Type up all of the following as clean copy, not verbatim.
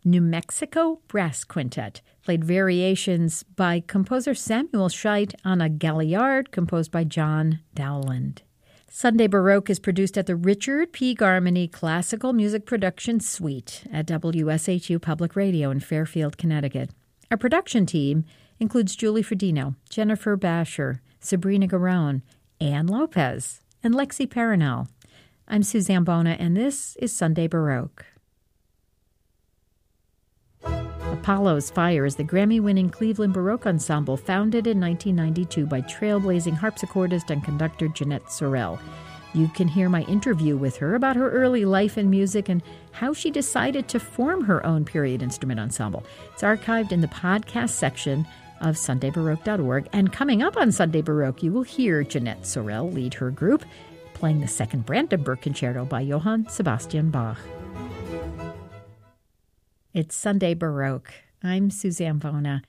New Mexico Brass Quintet played variations by composer Samuel Scheidt on a Galliard composed by John Dowland. Sunday Baroque is produced at the Richard P. Garmany Classical Music Production Suite at WSHU Public Radio in Fairfield, Connecticut. Our production team includes Julie Fredino, Jennifer Basher, Sabrina Garone, Ann Lopez, and Lexi Paranel. I'm Suzanne Bona, and this is Sunday Baroque. Apollo's Fire is the Grammy-winning Cleveland Baroque Ensemble founded in 1992 by trailblazing harpsichordist and conductor Jeanette Sorel. You can hear my interview with her about her early life in music and how she decided to form her own period instrument ensemble. It's archived in the podcast section of SundayBaroque.org. And coming up on Sunday Baroque, you will hear Jeanette Sorel lead her group, playing the second Brandenburg Concerto by Johann Sebastian Bach. It's Sunday Baroque. I'm Suzanne Bona.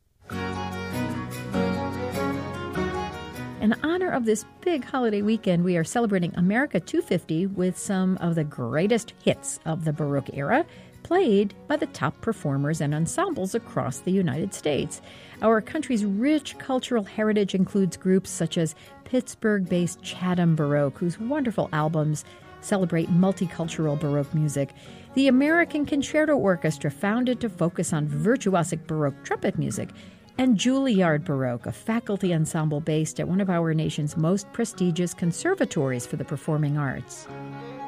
In honor of this big holiday weekend, we are celebrating America 250 with some of the greatest hits of the Baroque era, played by the top performers and ensembles across the United States. Our country's rich cultural heritage includes groups such as Pittsburgh-based Chatham Baroque, whose wonderful albums celebrate multicultural Baroque music. The American Concerto Orchestra, founded to focus on virtuosic Baroque trumpet music, and Juilliard Baroque, a faculty ensemble based at one of our nation's most prestigious conservatories for the performing arts.